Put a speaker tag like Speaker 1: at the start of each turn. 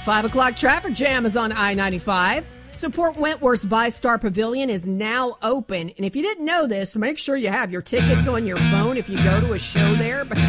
Speaker 1: 5 o'clock traffic jam is on I-95. Support Wentworth's ViStar Pavilion is now open. And if you didn't know this, make sure you have your tickets on your phone if you go to a show there,